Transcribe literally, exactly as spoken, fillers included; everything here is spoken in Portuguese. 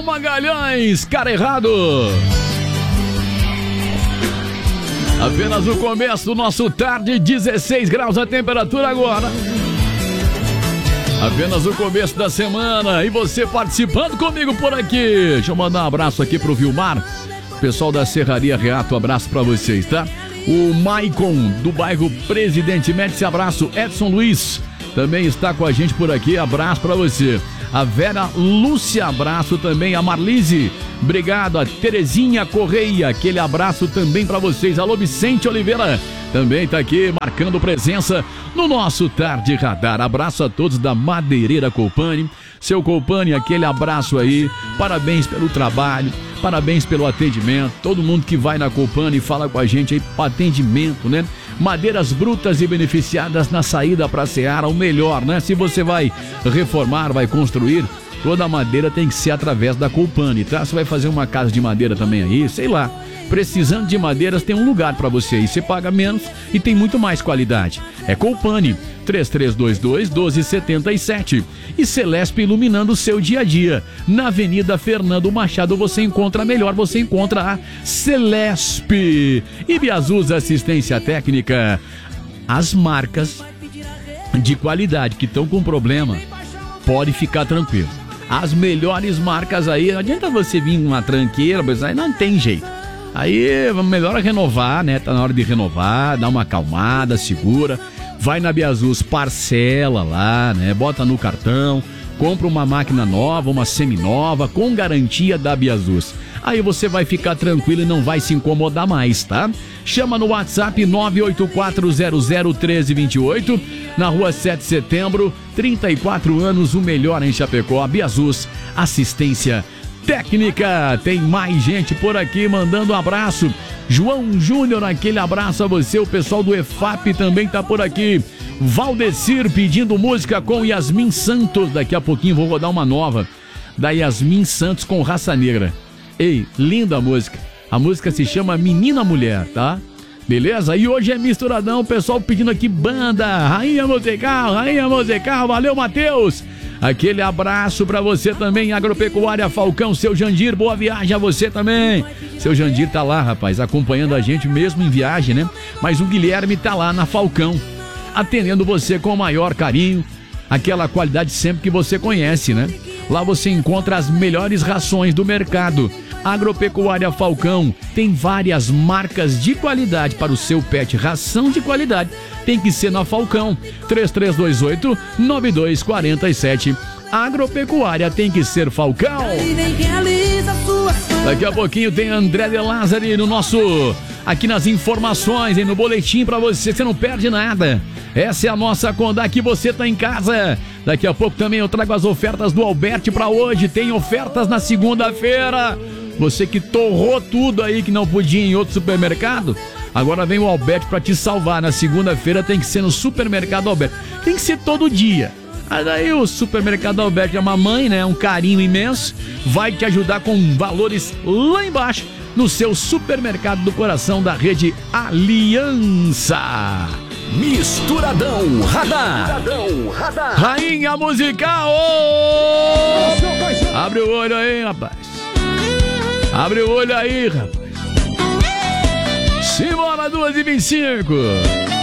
Magalhães, cara errado. Apenas o começo do nosso tarde, dezesseis graus a temperatura agora. Apenas o começo da semana e você participando comigo por aqui. Deixa eu mandar um abraço aqui pro Vilmar, pessoal da Serraria Reato, abraço pra vocês, tá? O Maicon do bairro Presidente Médici, abraço. Edson Luiz também está com a gente por aqui, abraço pra você. A Vera Lúcia, abraço também. A Marlise, obrigado. A Terezinha Correia, aquele abraço também pra vocês. Alô, Vicente Oliveira, também tá aqui marcando presença no nosso Tarde Radar. Abraço a todos da Madeireira Colpani. Seu Colpani, aquele abraço aí. Parabéns pelo trabalho, parabéns pelo atendimento. Todo mundo que vai na Colpani fala com a gente aí para atendimento, né? Madeiras brutas e beneficiadas na saída para Seara, o melhor, né? Se você vai reformar, vai construir, toda a madeira tem que ser através da Colpani, tá? Você vai fazer uma casa de madeira também aí, sei lá. Precisando de madeiras, tem um lugar para você aí. Você paga menos e tem muito mais qualidade. É Colpani, três três dois dois, um dois sete sete. E Celesp, iluminando o seu dia a dia. Na Avenida Fernando Machado você encontra melhor, você encontra a Celesp. E Biazus Assistência Técnica. As marcas de qualidade que estão com problema, pode ficar tranquilo. As melhores marcas aí, não adianta você vir numa tranqueira, mas aí não tem jeito. Aí melhor renovar, né? Tá na hora de renovar, dá uma acalmada, segura. Vai na Biazus, parcela lá, né? Bota no cartão, compra uma máquina nova, uma seminova, com garantia da Biazus. Aí você vai ficar tranquilo e não vai se incomodar mais, tá? Chama no WhatsApp nove oito quatro zero zero um três dois oito, na rua sete de setembro, trinta e quatro anos, o melhor em Chapecó. Biazus, assistência técnica. Tem mais gente por aqui mandando um abraço. João Júnior, aquele abraço a você. O pessoal do E F A P também tá por aqui. Valdecir pedindo música com Yasmin Santos. Daqui a pouquinho vou rodar uma nova da Yasmin Santos com Raça Negra. Ei, linda a música. A música se chama Menina Mulher, tá? Beleza? E hoje é misturadão. O pessoal pedindo aqui banda Rainha Musical, Rainha Musical. Valeu, Matheus. Aquele abraço pra você também, Agropecuária Falcão, seu Jandir, boa viagem a você também. Seu Jandir tá lá, rapaz, acompanhando a gente mesmo em viagem, né? Mas o Guilherme tá lá na Falcão, atendendo você com o maior carinho, aquela qualidade sempre que você conhece, né? Lá você encontra as melhores rações do mercado. Agropecuária Falcão tem várias marcas de qualidade para o seu pet. Ração de qualidade tem que ser na Falcão. Três três dois oito, nove dois quatro sete. Agropecuária tem que ser Falcão. Daqui a pouquinho tem André de Lázari no nosso, aqui nas informações, hein, no boletim pra você, você não perde nada. Essa é a nossa Condá, aqui você tá em casa. Daqui a pouco também eu trago as ofertas do Alberti pra hoje. Tem ofertas na segunda-feira. Você que torrou tudo aí que não podia ir em outro supermercado, agora vem o Alberti pra te salvar. Na segunda-feira tem que ser no Supermercado Alberti. Tem que ser todo dia. Aí daí o Supermercado Alberti é uma mãe, né? Um carinho imenso. Vai te ajudar com valores lá embaixo no seu supermercado do coração da rede Aliança. Misturadão Radar. Misturadão Radar. Rainha Musical. Oh! Abre o olho aí, rapaz. Abre o olho aí, rapaz. Simbora, duas e vinte e cinco.